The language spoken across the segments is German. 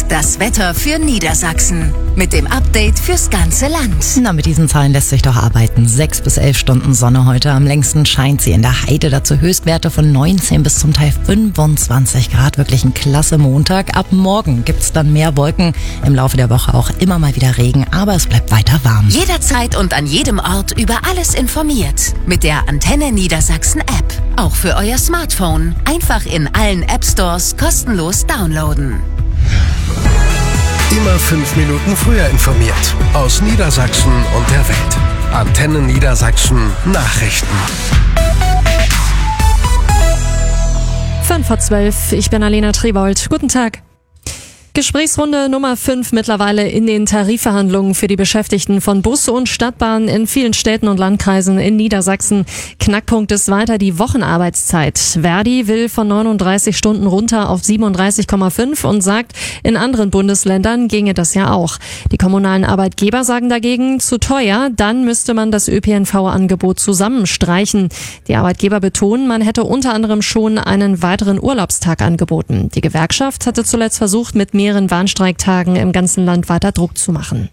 das Wetter für Niedersachsen. Mit dem Update fürs ganze Land. Na, mit diesen Zahlen lässt sich doch arbeiten. 6 bis 11 Stunden Sonne heute. Am längsten scheint sie in der Heide. Dazu Höchstwerte von 19 bis zum Teil 25 Grad. Wirklich ein klasse Montag. Ab morgen gibt's dann mehr Wolken. Im Laufe der Woche auch immer mal wieder Regen. Aber es bleibt weiter warm. Jederzeit und an jedem Ort über alles informiert. Mit der Antenne Niedersachsen App. Auch für euer Smartphone. Einfach in allen App Stores kostenlos downloaden. Immer 5 Minuten früher informiert. Aus Niedersachsen und der Welt. Antenne Niedersachsen Nachrichten. 11:05, ich bin Alena Trebold. Guten Tag. Gesprächsrunde Nummer 5 mittlerweile in den Tarifverhandlungen für die Beschäftigten von Bus und Stadtbahn in vielen Städten und Landkreisen in Niedersachsen. Knackpunkt ist weiter die Wochenarbeitszeit. Verdi will von 39 Stunden runter auf 37,5 und sagt, in anderen Bundesländern ginge das ja auch. Die kommunalen Arbeitgeber sagen dagegen, zu teuer, dann müsste man das ÖPNV-Angebot zusammenstreichen. Die Arbeitgeber betonen, man hätte unter anderem schon einen weiteren Urlaubstag angeboten. Die Gewerkschaft hatte zuletzt versucht, mit mehreren Warnstreiktagen im ganzen Land weiter Druck zu machen.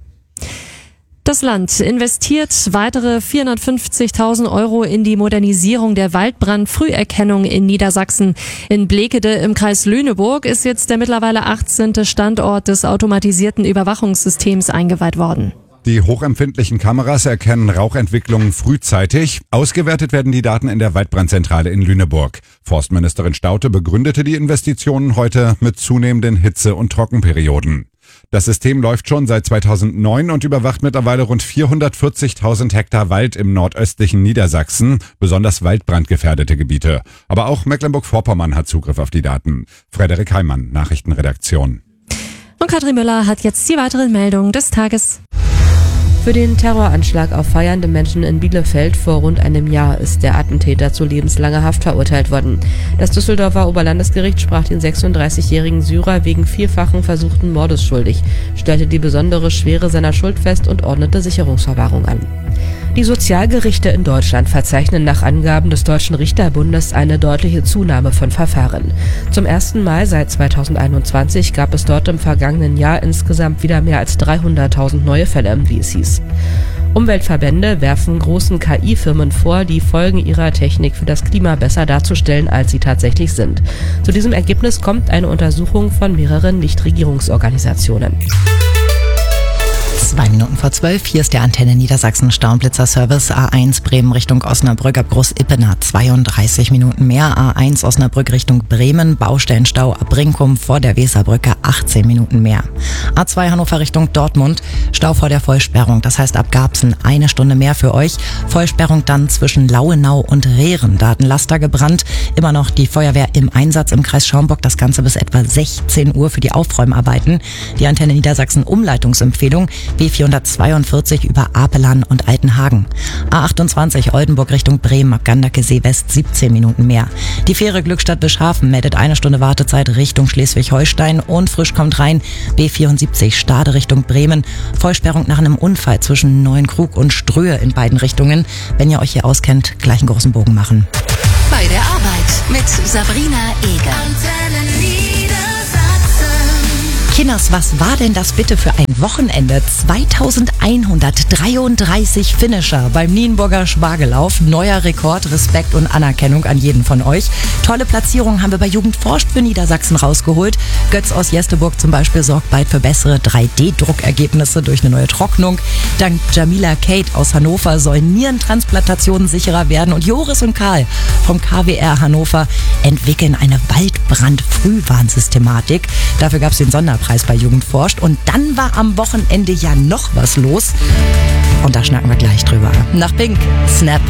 Das Land investiert weitere 450.000 Euro in die Modernisierung der Waldbrandfrüherkennung in Niedersachsen. In Blekede im Kreis Lüneburg ist jetzt der mittlerweile 18. Standort des automatisierten Überwachungssystems eingeweiht worden. Die hochempfindlichen Kameras erkennen Rauchentwicklungen frühzeitig. Ausgewertet werden die Daten in der Waldbrandzentrale in Lüneburg. Forstministerin Staudte begründete die Investitionen heute mit zunehmenden Hitze- und Trockenperioden. Das System läuft schon seit 2009 und überwacht mittlerweile rund 440.000 Hektar Wald im nordöstlichen Niedersachsen, besonders waldbrandgefährdete Gebiete. Aber auch Mecklenburg-Vorpommern hat Zugriff auf die Daten. Frederik Heimann, Nachrichtenredaktion. Und Katrin Müller hat jetzt die weiteren Meldungen des Tages. Für den Terroranschlag auf feiernde Menschen in Bielefeld vor rund einem Jahr ist der Attentäter zu lebenslanger Haft verurteilt worden. Das Düsseldorfer Oberlandesgericht sprach den 36-jährigen Syrer wegen vielfachen versuchten Mordes schuldig, stellte die besondere Schwere seiner Schuld fest und ordnete Sicherungsverwahrung an. Die Sozialgerichte in Deutschland verzeichnen nach Angaben des Deutschen Richterbundes eine deutliche Zunahme von Verfahren. Zum ersten Mal seit 2021 gab es dort im vergangenen Jahr insgesamt wieder mehr als 300.000 neue Fälle, wie es hieß. Umweltverbände werfen großen KI-Firmen vor, die Folgen ihrer Technik für das Klima besser darzustellen, als sie tatsächlich sind. Zu diesem Ergebnis kommt eine Untersuchung von mehreren Nichtregierungsorganisationen. 11:02, hier ist der Antenne Niedersachsen Staublitzer-Service. A1 Bremen Richtung Osnabrück ab Groß-Ippener 32 Minuten mehr. A1 Osnabrück Richtung Bremen, Baustellenstau ab Brinkum vor der Weserbrücke 18 Minuten mehr. A2 Hannover Richtung Dortmund, Stau vor der Vollsperrung, das heißt ab Garbsen 1 Stunde mehr für euch. Vollsperrung dann zwischen Lauenau und Rehren, da hat ein Laster gebrannt. Immer noch die Feuerwehr im Einsatz im Kreis Schaumburg, das Ganze bis etwa 16 Uhr für die Aufräumarbeiten. Die Antenne Niedersachsen Umleitungsempfehlung B442 über Apelan und Altenhagen. A28 Oldenburg Richtung Bremen ab Gandakesee West 17 Minuten mehr. Die Fähre Glückstadt Bischhafen meldet 1 Stunde Wartezeit Richtung Schleswig-Holstein und frisch kommt rein B74 Stade Richtung Bremen. Vollsperrung nach einem Unfall zwischen Neuenkrug und Ströhe in beiden Richtungen. Wenn ihr euch hier auskennt, gleich einen großen Bogen machen. Bei der Arbeit mit Sabrina Eger. Antenne Niedersachsen. Kinders, was war denn das bitte für ein Wochenende? 2133 Finisher beim Nienburger Spargelauf. Neuer Rekord, Respekt und Anerkennung an jeden von euch. Tolle Platzierungen haben wir bei Jugend forscht für Niedersachsen rausgeholt. Götz aus Jesteburg zum Beispiel sorgt bald für bessere 3D-Druckergebnisse durch eine neue Trocknung. Dank Jamila Kate aus Hannover sollen Nierentransplantationen sicherer werden. Und Joris und Karl vom KWR Hannover entwickeln eine Waldbrand-Frühwarnsystematik. Dafür gab es den Sonderpreis bei Jugend forscht. Und dann war am Wochenende ja noch was los. Und da schnacken wir gleich drüber. Nach Pink, Snap.